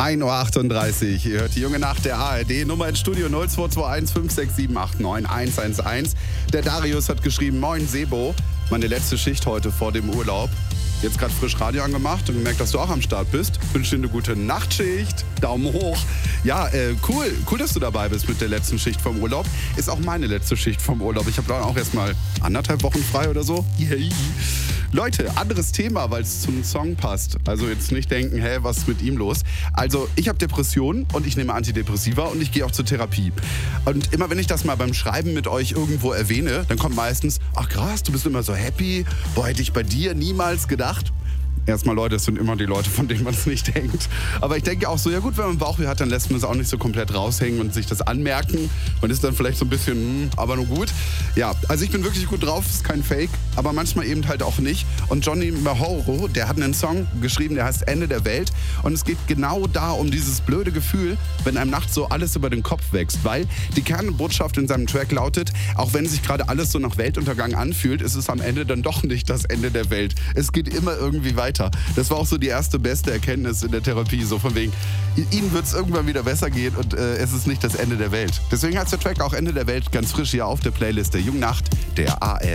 1.38 Uhr. Ihr hört die junge Nacht der ARD. Nummer ins Studio 0221 56789 111. Der Darius hat geschrieben, moin Sebo, meine letzte Schicht heute vor dem Urlaub. Jetzt gerade frisch Radio angemacht und gemerkt, dass du auch am Start bist. Wünsche dir eine gute Nachtschicht. Daumen hoch. Ja, cool, dass du dabei bist mit der letzten Schicht vom Urlaub. Ist auch meine letzte Schicht vom Urlaub. Ich habe dann auch erst mal 1,5 Wochen frei oder so. Yay. Leute, anderes Thema, weil es zum Song passt. Also jetzt nicht denken, was ist mit ihm los? Also ich habe Depressionen und ich nehme Antidepressiva und ich gehe auch zur Therapie. Und immer wenn ich das mal beim Schreiben mit euch irgendwo erwähne, dann kommt meistens, ach krass, du bist immer so happy. Boah, hätte ich bei dir niemals gedacht. Erstmal, Leute, es sind immer die Leute, von denen man es nicht denkt. Aber ich denke auch so, ja gut, wenn man Bauchweh hat, dann lässt man es auch nicht so komplett raushängen und sich das anmerken. Man ist dann vielleicht so ein bisschen, aber nur gut. Ja, also ich bin wirklich gut drauf, ist kein Fake, aber manchmal eben halt auch nicht. Und Johnny Mahoro, der hat einen Song geschrieben, der heißt Ende der Welt. Und es geht genau da um dieses blöde Gefühl, wenn einem nachts so alles über den Kopf wächst. Weil die Kernbotschaft in seinem Track lautet, auch wenn sich gerade alles so nach Weltuntergang anfühlt, ist es am Ende dann doch nicht das Ende der Welt. Es geht immer irgendwie weiter. Das war auch so die erste beste Erkenntnis in der Therapie, so von wegen, ihnen wird es irgendwann wieder besser gehen und es ist nicht das Ende der Welt. Deswegen heißt der Track auch Ende der Welt ganz frisch hier auf der Playlist der Jungnacht der ARD.